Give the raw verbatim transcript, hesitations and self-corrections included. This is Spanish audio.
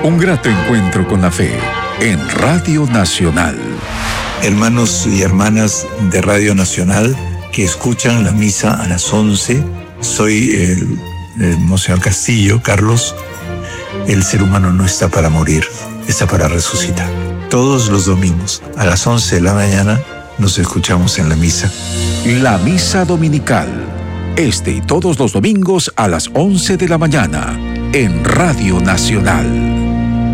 Un grato encuentro con la fe en Radio Nacional. Hermanos y hermanas de Radio Nacional que escuchan la misa a las once, soy el, el Monseñor Castillo, Carlos. El ser humano no está para morir, está para resucitar. Todos los domingos a las once de la mañana nos escuchamos en la misa. La misa dominical, este y todos los domingos a las once de la mañana en Radio Nacional.